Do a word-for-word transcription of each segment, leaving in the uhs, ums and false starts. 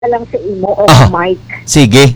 lang sa imo o Ah. mic. Sige.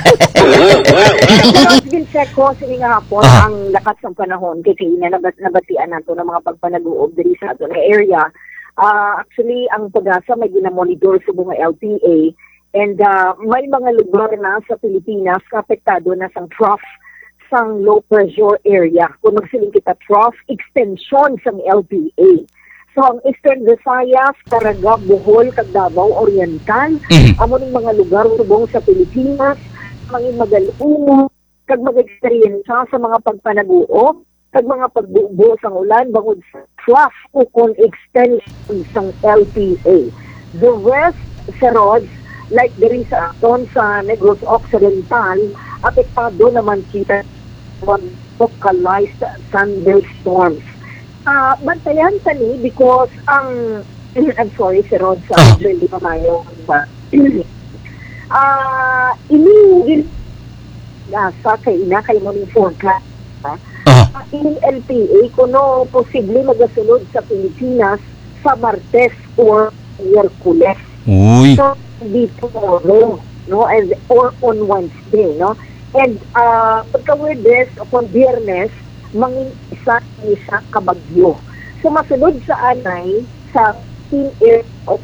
Pero gincheck ko sini nga hapon Ah. ang lakas ng panahon kay na nabat nabatian nato ng mga pagpanaguob diri sa ato nga area. Ah, actually ang Pag-asa may ginamonitor sa mga L T A and ah, may mga lugar na sa Pilipinas na apektado na sang trough sang low pressure area. Kung magsiling kita trough extension sang L T A. So ang Eastern Visayas, Caraga, Bohol, kag Davao Oriental, Mhm. amo ning mga lugar subong sa Pilipinas, mangin magalumo, kag mag-experience sa mga pagpanaguo, kag mga pagbubo sang ulan bangod sa trough o kon extension sang L T A. The rest sa roads, like diri sa aton sa Negros Occidental, apektado naman kita ng localized thunderstorms. Ah, bantayan tani because ang I'm sorry si Rod sa Ah. medyo hindi pa mayo ba. Ah, ini nasa kay ina kay mo ning forecast. Ha? Ah. Ah, in L T A kuno posible magasunod sa Pilipinas sa Martes or Miyerkules. Uy. So dito tomorrow, no, and or on Wednesday, no. And uh, pagka-Webes upon Biyernes, mangin isa isa kabagyo. So masunod sa anay sa team air of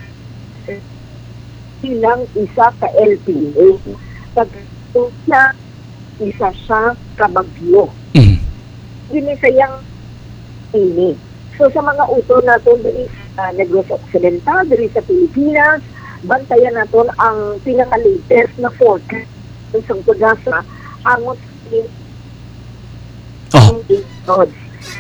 silang isa ka L T A. Pag siya, isa siya kabagyo. Mhm. Ginisayang ini. So sa mga uto natin diri sa Negros Occidental, diri sa Pilipinas, bantayan natin ang pinaka-latest na forecast sa Pag-asa angot Oh. roads.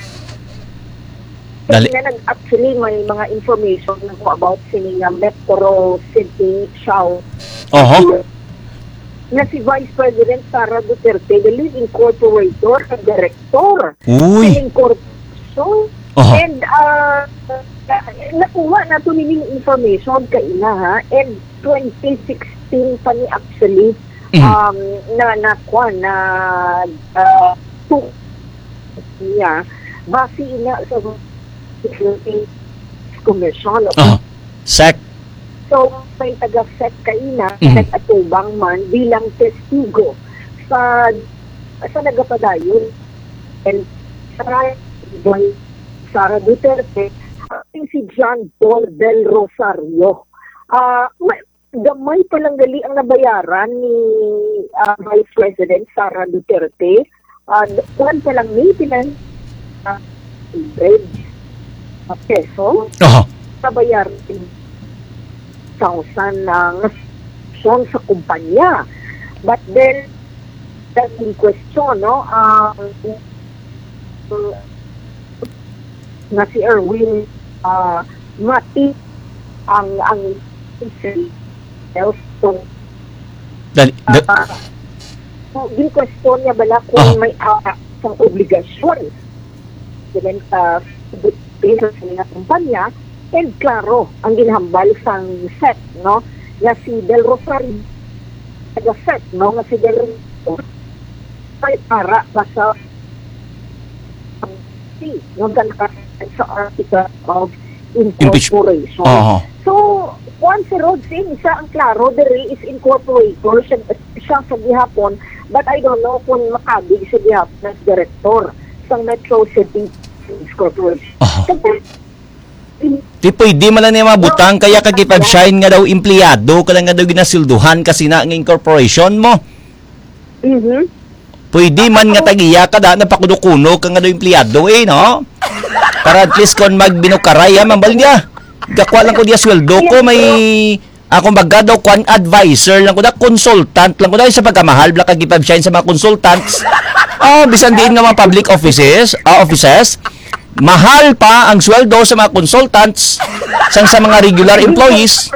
Dali. Kasi nga actually may mga information na ko about sining Metro City Siao Oho. na si Vice President Sara Duterte, the lead incorporator and director Uy. sining corporation. Oho. And uh, nakuha na ito nining information kay ina ha. And twenty sixteen pa ni actually Mhm. um, na nakuha na uh, two niya base ina sa Security Commission. Oho. Sec. So, may taga-set kaina, Mhm. nag-atubang man bilang testigo sa sa nagapadayon. And sa Boy Sara Duterte, ating si John Paul Del Rosario. Ah, may gamay pa lang gali ang nabayaran ni ah, Vice President Sara Duterte. Uh, kuwan pa lang ni pinan uh, peso Oho. nabayaran thousand ng son sa kumpanya. But then, that's in question, no? Um, uh, na si Erwin uh, Mati ang ang so, Dali. Da- uh, so, yung question niya bala kung Ah. may uh, isang obligasyon din sa uh, sa mga kumpanya. And klaro, ang ginhambal sang set, no? Nga si Del Rosario, taga-set, no? Nga si Del Rosario, ay para ba sa no? Ganaka sa article of incorporation. Oho. So, once si Rodsin, isa ang klaro, there is incorporator, siya, siya sa gihapon, but I don't know kung makabig sa gihapon as director sa Metro City Corporation. Oho. Kasi, Di pwede man lang niya mabutang kaya kagipag-shine nga daw empleyado ka lang nga daw ginasilduhan kasi na ang incorporation mo. mhm. Pwede man nga tagiya ka da napakuno-kuno ka nga daw empleyado eh, no? Para at least kon magbinukaray ha, mambal niya. Gakwa lang ko diya sweldo ko, may akong baga daw kwan advisor lang ko da, consultant lang ko da sa pagkamahal bla kagipag-shine sa mga consultants. Oh, bisan din nga mga public offices, ah, offices. Mahal pa ang sweldo sa mga consultants sang sa mga regular employees.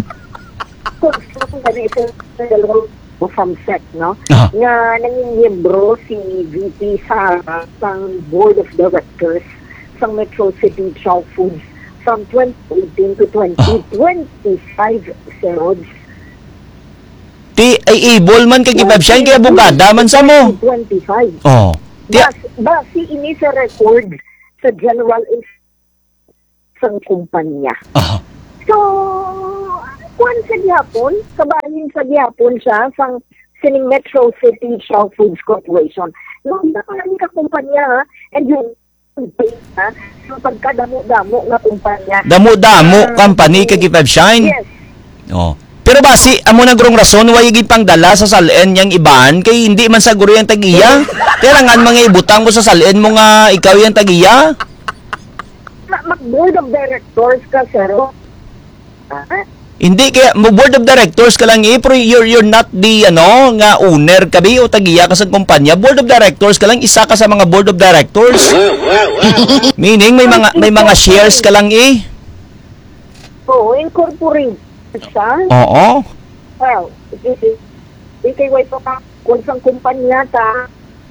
From S E C, no? Aha. Nga nangingiyembro si V P Sara sang Board of Directors sang Metro City Chow Foods from twenty eighteen to twenty twenty-five serods. Ti ay able man kagipag-shine kaya bugada man sa mo. twenty-five. Oh. Ti Bas, basi ini sa record sa general in- sang kumpanya. ah. So, kuan sa gihapon, kabahin sa gihapon siya sa sining Metro City Shaw Foods Corporation. Nung nakarami ka kumpanya, ha, and yung ha, yung pagkadamo-damo na kumpanya. Damo-damo, Ah, company, kagipab shine. Yes. Oh. Pero basi, amo na grong rason, way gid pangdala sa salen yang iban, kay hindi man saguro yung tagiya. Kailangan mga ibutang mo sa salen mo nga ikaw yung tagiya. Ma- Mag-board of directors ka, sir. Ah, Hindi kaya mo board of directors ka lang eh, pero you're, you're not the ano nga owner ka bi o tagiya ka sa kumpanya. Board of directors ka lang, isa ka sa mga board of directors. Meaning may mga may mga shares ka lang eh. Oo, incorporate siya. Oo. Well, di kay way pa ka kung sang kumpanya ta.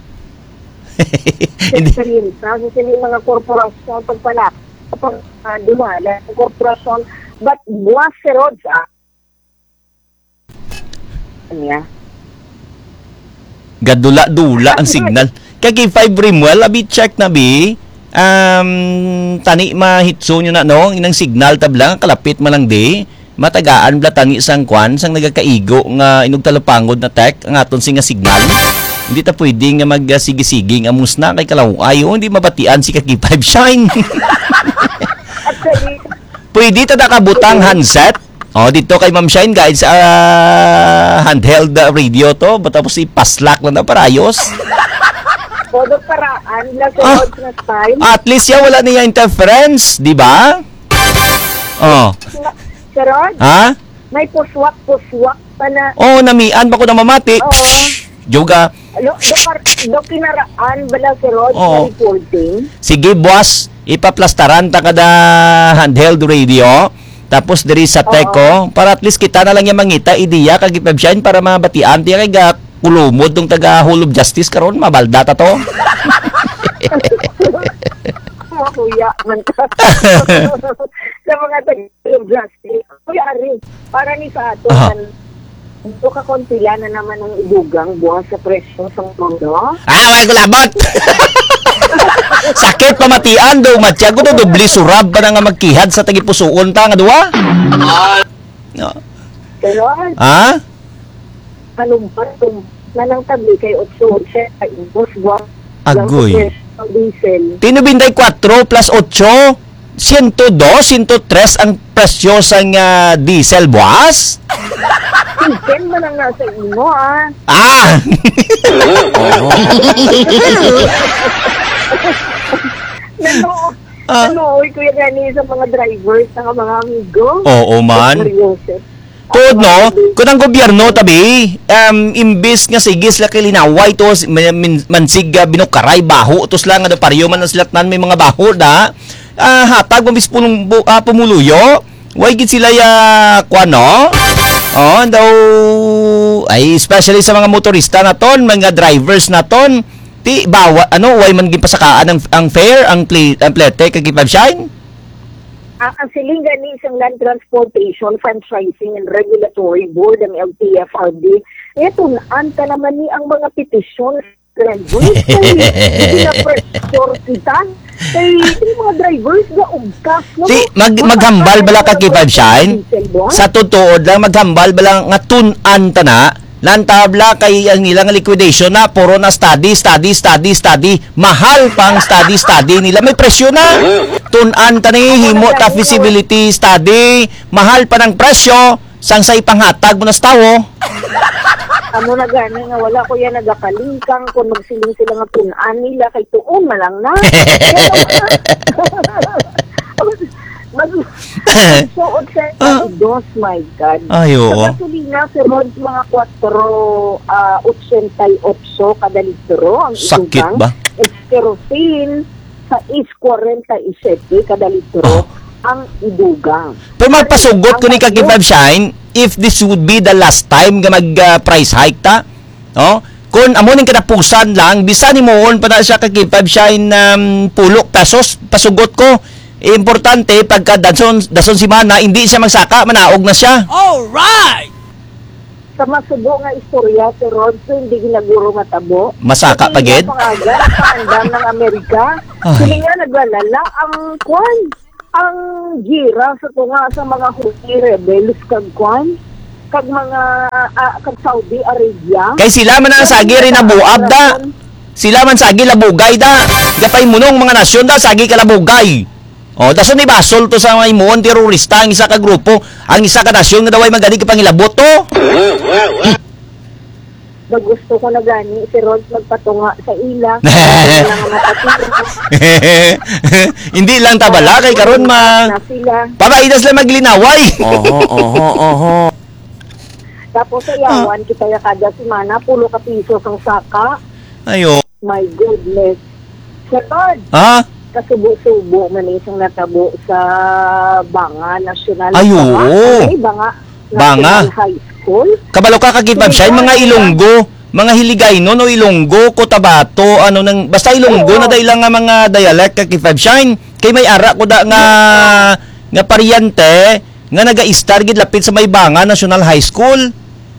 Hindi. Experience na sa sining mga korporasyon pagpala. Kapag uh, dumala, korporasyon, but buwas si Rods, ah. Kanya. Gadula-dula ang signal. Kaya five Rimwell, abi check na bi. Um, tani mahitso nyo na no, inang signal tablang, kalapit man lang di. Matagaan bla tani sang kwan, sang nagakaigo nga inog talapangod na tech, ang aton singa signal. Hindi ta pwede nga magsigig-siging amos na kay kalaw. Ayo, hindi mabatian si Kaki five Shine. Actually, Pwede ta nakabutang handset. Oh, dito kay Ma'am Shine guys, sa uh, handheld uh, radio to, tapos ipaslak lang na parayos. todo paraan na sa Ah. Rods na style. At least ya wala niya interference, di ba? Oh, Sa Rods, ha? may puswak-puswak pa na. Oh, namian ba ko na mamati? Oo. Joga. Lo, do, par, do kinaraan bala si Rods Oo. na reporting. Sige, boss, ipaplastaran ta kada handheld radio. Tapos diri sa teko, para at least kita na lang yung mangita, ideya kag ipabsyan para mabatian tiya kay ga kulumod tong taga Hall of Justice karon mabalda ta to. Mga kuya, man ka. Sa mga tag-justice. Kuya, Ari, para ni sa ato, Aha. man, ito ka kontila na naman ang ibugang buwas sa presyo sa mundo. Ah, wala ko labot. Sakit pamatian daw matya ko to dubli surab pa na nga magkihad sa tagipusuon ta nga duwa. No. Pero, Ha? kalumpat, na ng tabi kay Otso, siya, ay impos buwas. Agoy. Ang diesel. Tinubinday four plus eight, one oh two, one oh three ang presyo sa nga diesel buwas. Tingken mo lang nasa imo, ah. Ah! Nano, Ah. nano, uy, kuya gani sa mga drivers, sa mga amigo. Oo man. Seryoso. Tod no, kung ang gobyerno tabi, um, imbis nga sige sila kay linaway to, man- min- mansig uh, binukaray baho, tos lang nga do pariyo man ang silatnan may mga baho da, ah, hatag mabis punong bu- ah, pumuluyo, way gid sila ya kuan no? Oh, daw ay especially sa mga motorista naton, mga drivers naton, ti bawa ano way man gid pasakaan ang ang fare, ang plate, ang plate kay shine. Ah, ang siling gani isang Land Transportation Franchising and Regulatory Board, ang L T F R B, ito, anta naman ni ang mga petisyon drivers. Kay, hindi na pressure kita. Kay, yung mga drivers na ugkas. No? Ti, mag, maghambal bala ka kay shine. Sa totoo lang, maghambal bala nga tun-an ta na, lantabla kay ang ilang liquidation na, puro na study, study, study, study. Mahal pang study, study nila. May presyo na. Tun-an ta ni, himo ta feasibility study. Mahal pa ng presyo. Sang sa ipanghatag mo na sa tawo. Amo na gani nga wala ko yan nagakalingkang kung magsiling sila nga punan nila kay tuon na lang na. Mag suot sa Ah. dos, my God. Ay, oo. Sa gasolina, si Rods, mga four eighty-eight kada litro. Ang Sakit inugang. ba? Is kerosene sa is forty-seven kada litro. Oh. Ang idugang. Pero magpasugot ko ni Kakibab Shine, if this would be the last time nga mag-price hike ta, no? Kung amo ning kanapusan lang, bisan ni moon pa na siya Kakibab Shine um, pulok pesos, pasugot ko. Importante pagka dason dason si Mana, hindi siya magsaka, manaog na siya. Alright! Sa masubo nga istorya si Rods, hindi ginaguro matabo. Masaka pa gid? Pangaga, paandam ng Amerika. Ay. Sili nga naglalala ang kwan. ang gira sa tunga sa mga Houthi rebels kag kwan kag mga ah, kag Saudi Arabia. Kay sila man ang sagi rin na buab da. Sila man sagi labugay da. Gapay munong mga nasyon da sagi kalabugay. O, daso ni basol to sa mga imuon terorista ang isa ka grupo, ang isa ka nasyon nga daw ay magani ka pangilabot to. Gusto ko na gani si Rod magpatunga sa ila. Sa mga patira. Hindi lang tabala kay karon ma Na sila. papaidas lang maglinaway. Oho, oho, oho. Tapos sa yawan, kita ya kada semana, pulo ka piso ang saka. Ayo. My goodness. Sir Rod, Ha? kasubo-subo man isang natabo sa Banga National. Ay, oo. Banga, Ay, Banga Banga. National High School. Kabalo ka kagibab siya mga Ilonggo, mga Hiligay no no Ilonggo, Cotabato, ano nang basta Ilonggo Oo. na dahil lang nga mga dialect kagibab shine. Kay may ara ko da nga nga paryente nga naga-star gid lapit sa may Banga National High School.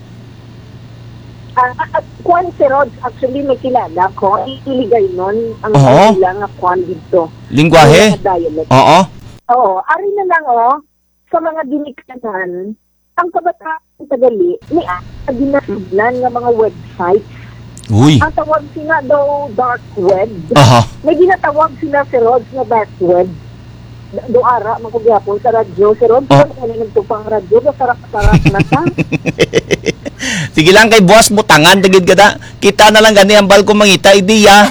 Ah, at kwan si Rod, actually may kilala ko, iligay nun ang Oo. kanila nga kwan dito. Lingwahe. Mga dialect. Oo. Oo, ari na lang oh, sa mga diniktanan, ang kabataan tagali, may ginasudlan nga mga websites. Uy. Ang tawag sila daw dark web. Aha. May ginatawag sila si Rod na dark web. D- Do ara, makugyapon sa radyo. Si Rod, Oh. kung ano nagtupang radyo, sarak-sarak na ta. Sige lang kay boss butangan dagid kada. Kita na lang gani ang bal ko mangita ideya.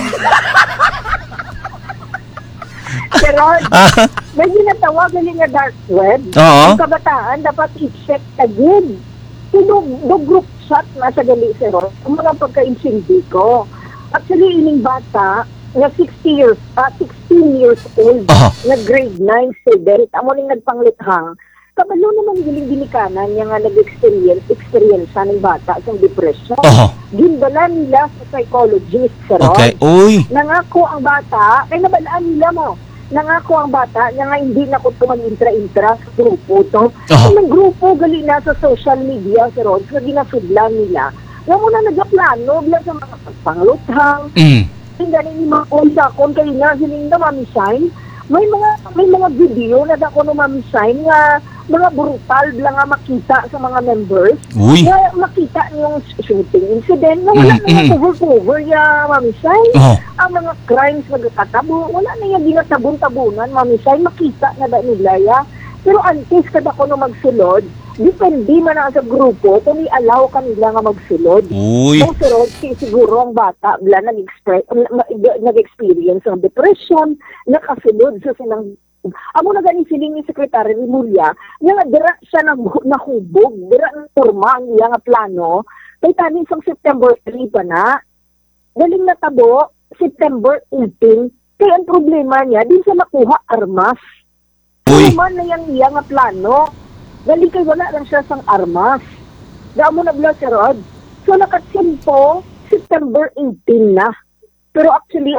Si Rod, Ah, may ginatawag nila nga dark web. Oo. Ang kabataan dapat i-check again. Sino do group chat na sa gali si Rod, ang mga pagka-insindi ko. Actually, ining bata, nga sixty years, ah, sixteen years old, Aha. na grade nine student, amo ning nagpanglithang, kabalo naman giling binikanan niya nga nag-experience, experience ng bata sa depression. Aha. Ginbala nila sa psychologist, Sir Rod. Okay. Uy. Nangako ang bata, kay nabalaan nila mo, nangako ang bata niya nga hindi na ko mag-intra-intra sa grupo to. Aha. Ang grupo gali na sa social media, Sir Rod, nga ginasudlan nila. Nga muna nagplano bilang sa mga pagpangluthang, Mm. hindi ni mga konsakon kayo na sining na Mami Shine. May mga may mga video na dako no Mami Shine nga mga brutal lang nga makita sa mga members. Uy. Nga makita yung shooting incident na wala Mm, na mm. cover-cover ya Mami Shine. Oh. Ang mga crimes nagkatabo, wala na yung ginatabon-tabunan Mami Shine, makita na ba nila ya. Pero antes kada ko no magsulod, depende man na sa grupo kung i-allow kanila nga magsulod. Uy. Kung sunod, si siguro ang bata bla nag-expre- nag- nag-experience ng depression, nakasunod sa silang amo na gani siling ni Secretary Rimulya, nga dira siya nag nahubog, dira ang turma ang iya nga plano, kay tanin sa September three pa na, galing natabo, September eighteen, kaya ang problema niya, din sa makuha armas. Uy. Man na yung iya nga plano, galing kay wala lang siya sang armas. Damo na bla si Rod. So nakatsimpo, September eighteen na. Pero actually,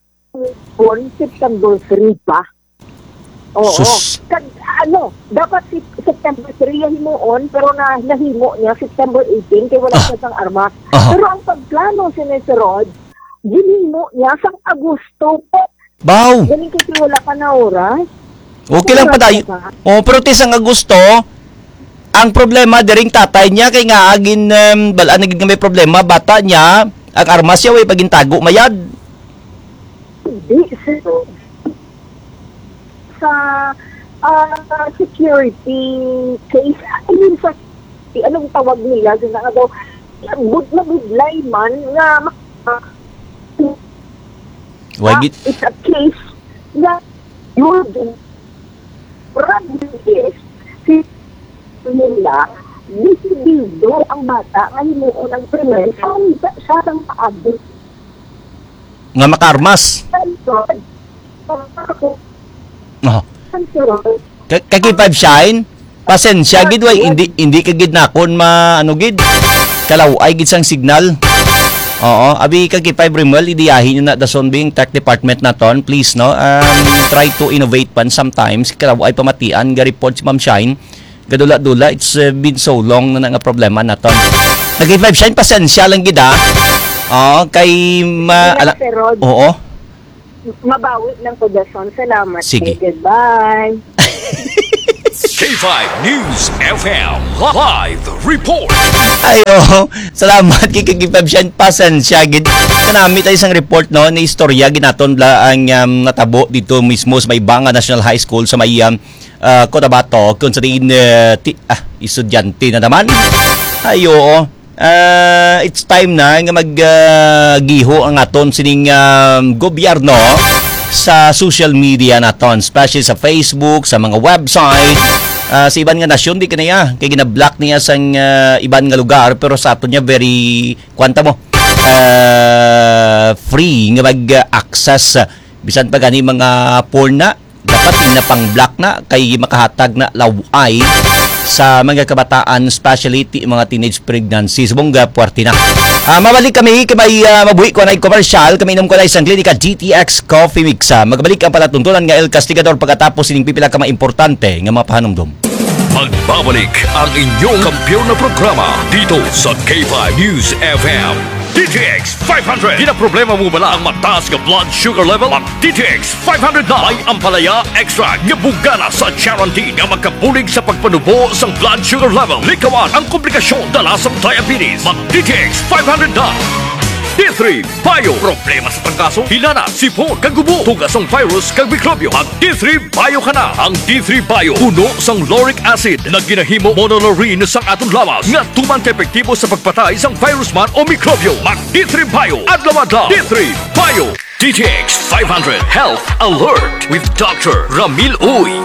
on September three pa. Oo. Sus. Kag, ano, dapat si September three yung himuon, pero na, nahimo niya September eighteen, kaya wala Ah. siya sang armas. Aha. Pero ang pagplano si si Rod, ginimo niya sang Agosto po. Baw. Galing kasi wala ka na oras. Okay lang pa tayo. Oh, pero tis ang Agosto, ang problema diring tatay niya kay nga agin um, balaan naging nga may problema bata niya ang armas siya way pagintago mayad. Hindi, sir. Sa ah, security case, I mean, sa anong tawag nila, sila nga daw, bud na budlay man, nga, mak- Why ah, git? it's a case na yun, is si nila, disidido ang bata nga himuon ang krimen, sa siya ng paabot. Nga makarmas. Sir, ako, Oh. Sir, Kakipab shine. Pasensya gid way hindi hindi ka gid nakon ma ano gid. Kalaw ay gid sang signal. Oo, abi kakipay Brimwell idiyahin nyo na dason being tech department naton please no. Um, try to innovate pan sometimes. Kalaw ay pamatian ga report si Ma'am Shine. Gadula-dula it's uh, been so long na nga problema naton. Nag-five shine pasensya lang gid ah. Oo, kay ma ala, Sir Rod, oo. mabawi ng podason. Salamat. Sige. Goodbye. K five News F M Live Report. Ayo, salamat kay kagipabsyan pasensya gid. Kanami tayo isang report no ni istorya ginaton bla ang um, natabo dito mismo sa may Banga National High School sa may um, uh, Cotabato kung sa tiin uh, ti, ah, estudyante na naman. Ayo, uh, it's time na nga mag-giho uh, ang aton sining um, gobyerno sa social media naton, especially sa Facebook, sa mga website. Uh, sa iban nga nasyon di kanaya kay gina-block niya sa uh, iban nga lugar, pero sa aton niya very kwanta mo uh, free nga mag-access uh, bisan pa gani mga porn na dapat na pang block na kay makahatag na laway sa mga kabataan, especially ti, mga teenage pregnancy. Subong ga puwerte na. Uh, mabalik kami kay uh, mabuhi ko na commercial. Kami inom ko na isang klinika G T X Coffee Mix. Uh, magbalik ang palatuntunan nga El Castigador pagkatapos sining pipila ka maimportante nga mga pahanumdum. Magbabalik ang inyong kampiyon na programa dito sa K five News F M. D T X five hundred. Di na problema mo bala ang mataas ka blood sugar level? Mag D T X five hundred na. May ampalaya extract nga bugana sa guarantee nga magkabulig sa pagpanubo sa blood sugar level. Likawan ang komplikasyon dala sa diabetes. Mag D T X five hundred na. D three Bio. Problema sa trangkaso, hilana, sipon, kagubo, tugas ang virus, kag mikrobyo. Mag D three Bio ka na. Ang D three Bio, puno sang lauric acid na ginahimo monolaurin sang atong lawas nga tuman ka epektibo sa pagpatay sang virus man o mikrobyo. Mag D three Bio. Adlaw-adlaw. D three Bio. D T X five hundred Health Alert with Doctor Ramil Uy.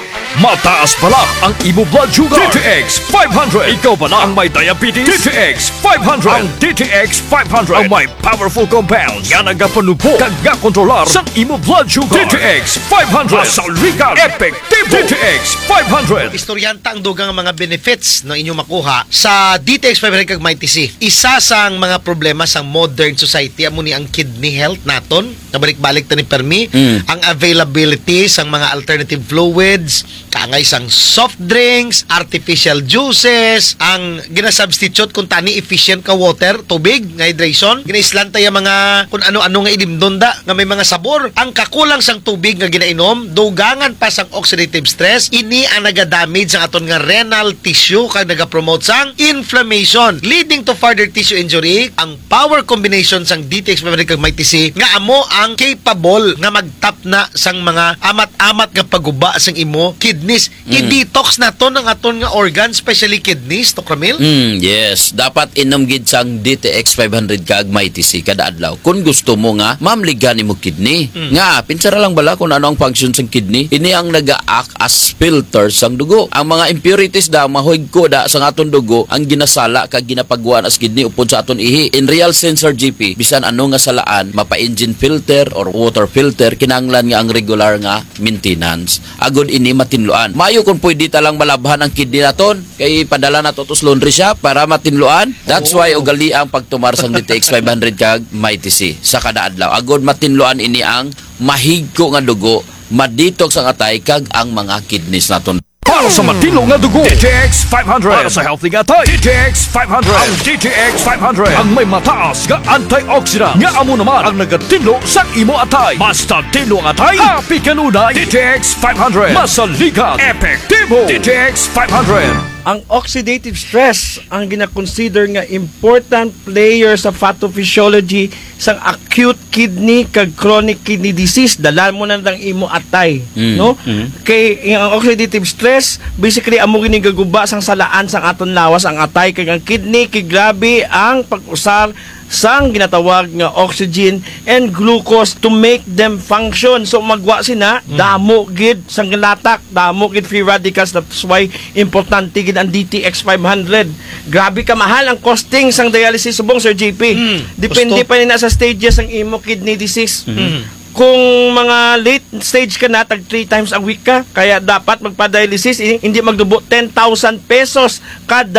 Mataas pala ang imo blood sugar. D T X five hundred. Ikaw pala ang may diabetes. D T X five hundred. Ang D T X five hundred ang may powerful compounds nga nagapanubo kag nga kontrolar sa imo blood sugar. D T X five hundred. Masalikan. Epektibo. D T X five hundred. Istoryanta ang dugang mga benefits na inyong makuha sa D T X five hundred kag Mighty C. Isa sang mga problema sa modern society amo ni ang kidney health naton. Nabalik-balik ta ni Permi. Mm. Ang availability sang mga alternative fluids, kangay sang soft drinks, artificial juices, ang ginasubstitute kung tani efficient ka water, tubig, nga hydration. Ginaislanta yung mga kung ano-ano nga inimdonda nga may mga sabor. Ang kakulang sang tubig nga ginainom, dugangan pa sang oxidative stress, ini ang nagadamage sa aton nga renal tissue kag nagapromote sang inflammation, leading to further tissue injury. Ang power combination sang D T X five hundred kag Mighty C nga amo ang capable nga magtap na sang mga amat-amat nga paguba sang imo kidneys. Mm. I-detox na to ng aton nga organ, especially kidneys, to Camille. Mm, yes, dapat inom gid sang D T X five hundred kag Mighty C kada adlaw. Kung gusto mo nga mamligan nimo kidney. Mm. Nga pinsara lang bala kung ano ang function sang kidney. Ini ang naga-act as filter sang dugo. Ang mga impurities da mahugko da sang aton dugo ang ginasala kag ginapagwan as kidney upod sa aton ihi. In real sense, Sir G P, bisan ano nga salaan, mapa-engine filter or water filter, kinahanglan nga ang regular nga maintenance. Agod ini matinluan. Mayo kung pwede talang malabhan ang kidney naton, kay padala na to sa laundry shop para matinluan. That's why ugali ang pagtumar sang D T X five hundred kag Mighty C sa kada adlaw. Agod matinluan ini ang mahigko nga dugo, madetox ang atay kag ang mga kidneys naton. Para sa matino nga dugo, D T X five hundred. Para sa healthy nga tay, D T X five hundred. Ang D T X five hundred ang may mataas nga antioxidant nga amo naman ang nagatinlo sa imo atay. Basta tinlo ang atay, happy kanunay. D T X five hundred. Masaligan, epektibo. D T X five hundred. Ang oxidative stress ang gina-consider nga important player sa pathophysiology sang acute kidney kag chronic kidney disease. Dalan mo na ng imo atay, mm. no? Mm. Kay ang oxidative stress basically amo gini gaguba sang salaan sang aton lawas ang atay kag ang kidney kay grabe ang pag-usar sang ginatawag nga oxygen and glucose to make them function. So magwa sina mm. damo gid sang latak, damo gid free radicals. That's why importante gid ang D T X five hundred. Grabe ka mahal ang costing sang dialysis subong, Sir J P. Mm. Depende Gusto. pa ni na sa stages ang imo kidney disease. Mm. Kung mga late stage ka na, tag three times a week ka, kaya dapat magpa-dialysis, hindi magdubo ten thousand pesos kada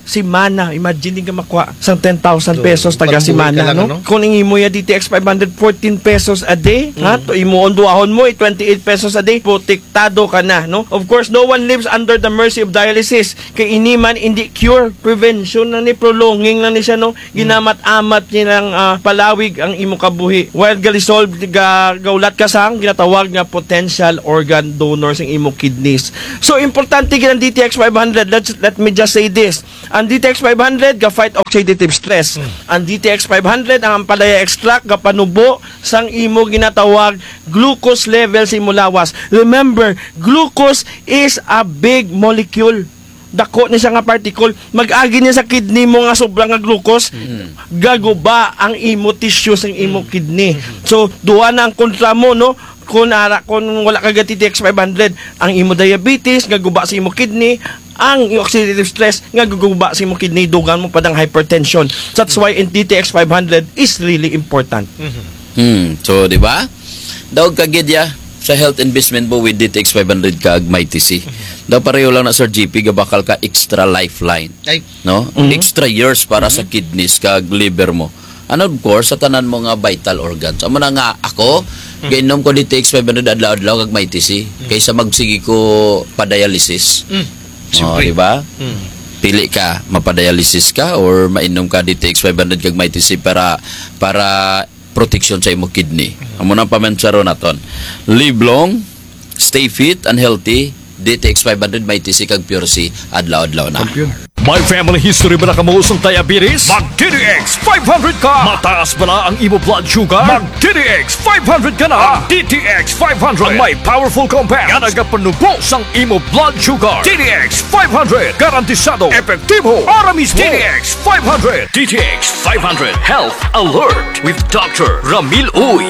si Mana, imagine ka makuha sang ten thousand So, pesos taga parang si buhay ka Mana, lang, no? ano? Kung ingi mo ya D T X five hundred, fourteen pesos a day, ha? To imo duahon mo, eh, twenty-eight pesos a day, protektado ka na, no? Of course, no one lives under the mercy of dialysis. Kay ini man, hindi cure, prevention na ni, prolonging na ni siya, no? Ginamat-amat niya ng ah, palawig ang imo kabuhi. While galisol, ga, gaulat ka sang, ginatawag nga potential organ donors ang imo kidneys. So, importante ginang D T X five hundred. Let's, let me just say this. Ang D T X five hundred, ga-fight oxidative stress. Ang D T X five hundred, ang ampalaya extract, ga-panubo sang imo ginatawag glucose level sa imo lawas. Remember, glucose is a big molecule. Dako ni siya nga particle, mag-agi niya sa kidney mo nga sobrang nga glucose, gaguba ang imo tissue sa imo kidney. So, duwa na ang kontra mo, no? Kung, ara, kung wala ka D T X five hundred, ang imo diabetes, gaguba sa imo kidney, ang oxidative stress, nga gaguba sa imo kidney, dugan mo padang hypertension. That's why in D T X five hundred is really important. Hmm, so di ba? Daog kagid ya sa health investment mo with D T X five hundred kag Mighty C. Daw pareho lang na Sir G P gabakal ka extra lifeline, Ay, no? Extra years para sa kidneys kag liver mo. Ano of course sa tanan mo nga vital organs. Amo na nga ako, gainom ko D T X five hundred adlaw-adlaw kag Mighty C kaysa magsigi ko pa dialysis. mm, Oh, siyempre. di ba? Mm. Pili ka, mapadialysis ka or mainom ka D T X five hundred kag Mighty C para para protection sa imo kidney. Amo nang pamensaro naton. Live long, stay fit and healthy. D T X five hundred Mighty C kag Pure C adlaw-adlaw na. May family history ba na kamusong diabetes? Mag-D T X five hundred ka! Mataas ba na ang imo blood sugar? Mag-D T X five hundred ka na! Ang D T X five hundred ang may powerful compounds nga nagapanubos ang imo blood sugar. D T X five hundred garantisado, epektibo, para mismo. D T X five hundred. D T X five hundred Health Alert with Doctor Ramil Uy.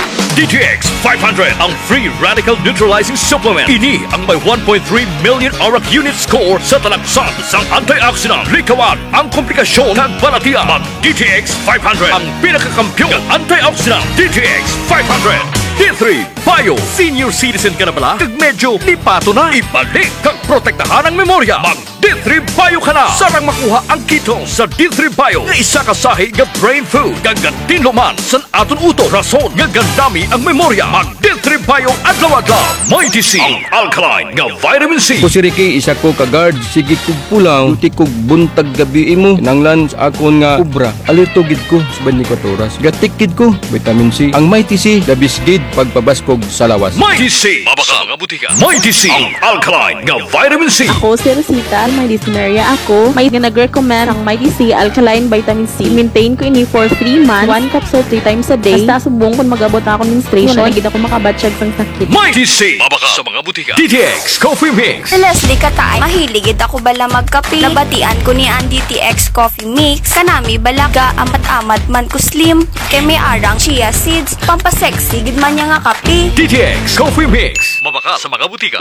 D T X five hundred ang free radical neutralizing supplement. Ini ang may one point three million auric unit score sa talagsan sang antioxidant. Likawan ang komplikasyon ng balatian. Mag D T X five hundred ang pinakakampiyon ng antioxidant. D T X five hundred. D three Bio. Senior citizen ka na pala? Kag medyo lipato na. Ibalik kag protektahan ang memorya. Mag D three Bio ka na. Sarang makuha ang ketone sa D three Bio nga isa ka sahi nga brain food. Gagatin luman sa aton utot. Rason nga gandami ang memorya. Mag D three Bio adlaw-adlaw. Mighty C. Ang alkaline nga vitamin C. Ko si Ricky, isa ko ka-guard, sige kog pulang, uti kog buntag gabi imo, nanglan sa akon nga kubra, alito gid ko sa twenty-four oras. Gatik gid ko, vitamin C. Ang Mighty C, dabis gid pagpabaskog sa lawas. Mighty C. Mabaka mga butika. Mighty C. Ang alkaline nga vitamin C. Ako si Rosita, may dysmenorrhea ako. May nag-recommend ang Mighty C Alkaline Vitamin C. Maintain ko ini for three months, one capsule three times a day. Basta subong kung magabot ako menstruation, wala na gid ako makabatsyag sang sakit. Mighty C. Mabaka sa mga butika. D T X Coffee Mix. Si Leslie Katay, mahiligid ako bala magkape. Nabatian ko ni ang D T X Coffee Mix. Kanami balaga, amat-amat man ko slim. Kay may arang chia seeds, pampasexy, gid man niya nga kape. D T X Coffee Mix. Mabaka sa mga butika.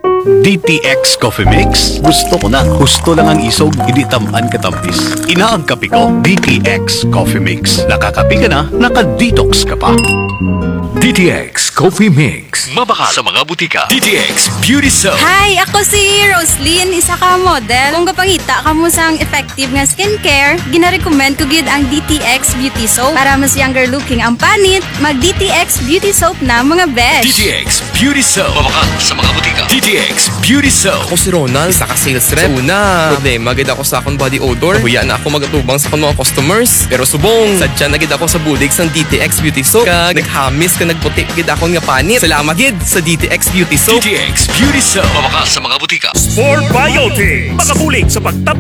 D T X Coffee Mix. Gusto ko na. Gusto lang ang isog, hindi tamaan katampis. Ina ang kape ko, D T X Coffee Mix. Nakakape ka na, naka-detox ka pa. D T X Coffee Mix. Mabaka sa mga butika. D T X Beauty Soap. Hi, ako si Roslyn, isa ka model. Kung kapangita ka mo sang effective nga skincare, gina-recommend ko gid ang D T X Beauty Soap. Para mas younger looking ang panit, mag-D T X Beauty Soap na mga besh. D T X Beauty Soap. Mabaka sa mga butika. D T X Beauty Soap. Ako si Ronald, saka sales rep. Una, problema gid ako sa akong body odor. Huya na ako magatubang sa akong mga customers. Pero subong, sadya na gid ako sa bulig sang D T X Beauty Soap. Kag naghamis ka nagputi gid akong nga panit. Salamat gid sa D T X Beauty Soap. D T X Beauty Soap. Mabaka sa mga butika. Sport Biotic. Makabulig sa pagtap